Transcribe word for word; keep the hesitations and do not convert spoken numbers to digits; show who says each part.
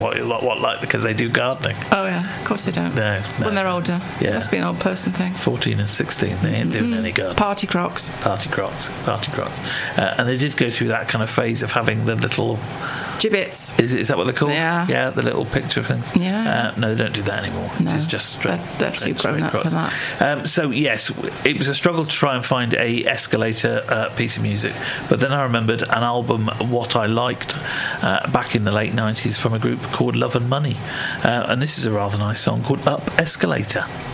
Speaker 1: what, what, what like because they do gardening.
Speaker 2: Oh yeah, of course they don't.
Speaker 1: No, no.
Speaker 2: When they're older.
Speaker 1: Yeah.
Speaker 2: Must be an old person thing.
Speaker 1: fourteen and sixteen, they ain't doing
Speaker 2: Mm-mm.
Speaker 1: any gardening.
Speaker 2: Party crocs.
Speaker 1: Party crocs, party crocs. Uh, and they did go through that kind of phase of having the little...
Speaker 2: Gibbets.
Speaker 1: Is, is that what they're called?
Speaker 2: Yeah.
Speaker 1: Yeah, the little picture things.
Speaker 2: Yeah.
Speaker 1: Uh, no, they don't do that anymore.
Speaker 2: No.
Speaker 1: It's just straight.
Speaker 2: They're, they're
Speaker 1: straight,
Speaker 2: too grown
Speaker 1: straight
Speaker 2: up
Speaker 1: crocs.
Speaker 2: for that.
Speaker 1: Um, so, yes, it was a struggle to try and find a escalator uh, piece of music. But then I remembered an album, What I Liked, uh, back in the late nineties from a group called Love and Money. Uh, and this is a rather nice song called Up Escalator.